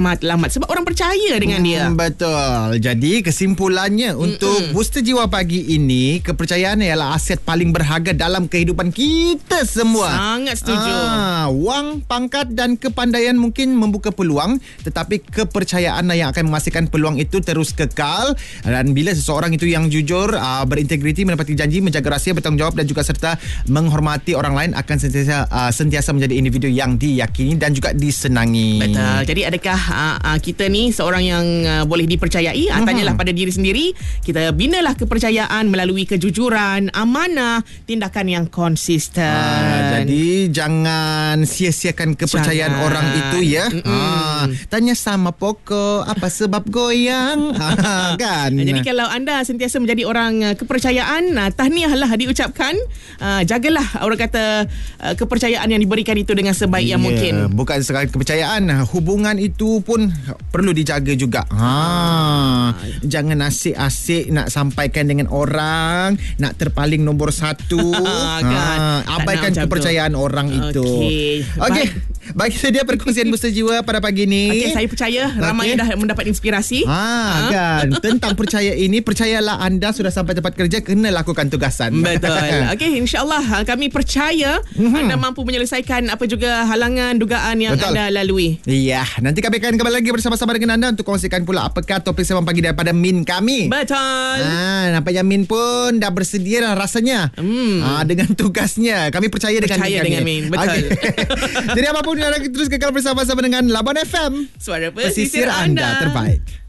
matlamat sebab orang percaya dengan dia. Betul. Jadi kesimpulannya untuk Booster Jiwa pagi ini, kepercayaan ialah aset paling berharga dalam kehidupan kita semua. Sangat setuju. Wang, pangkat dan kepandaian mungkin membuka peluang, tetapi kepercayaan yang akan memastikan peluang itu terus kekal. Dan bila seseorang itu yang jujur, berintegriti, menepati janji, menjaga rahsia, bertanggungjawab dan juga serta menghormati orang lain, akan sentiasa menjadi individu yang diyakini dan juga disenangi. Betul. Jadi adakah kita ni seorang yang boleh dipercayai? Tanyalah pada diri sendiri. Kita binalah kepercayaan melalui kejujuran, amanah, tindakan yang konsisten. Jadi jangan sia-siakan kepercayaan orang itu ya. Tanya sama pokok, apa sebab goyang? Kan. Jadi kalau anda sentiasa menjadi orang kepercayaan, tahniahlah diucapkan. Jagalah orang kata kepercayaan yang diberikan itu dengan sebaik yang mungkin. Bukan sekadar kepercayaan, hubungan itu pun perlu dijaga juga. Jangan asyik-asyik nak sampaikan dengan orang, nak terpaling nombor satu. Abaikan kepercayaan orang itu. Okey. Baik, itu dia perkongsian Booster Jiwa pada pagi ni. Okey, saya percaya ramai yang dah mendapat inspirasi. Kan. Tentang percaya ini, percayalah anda sudah sampai tempat kerja, kena lakukan tugasan. Betul. Okey, insya-Allah kami percaya anda mampu menyelesaikan apa juga halangan, dugaan yang anda lalui. Ya, nanti kami akan kembali lagi bersama-sama dengan anda untuk kongsikan pula apakah topik sembang pagi daripada Min kami. Betul. Nampaknya Min pun dah bersedia dah rasanya dengan tugasnya. Kami percaya dengan Min. Betul. Jadi apapun yang terus kekal bersama-sama dengan Labuan FM. Suara pesisir anda terbaik.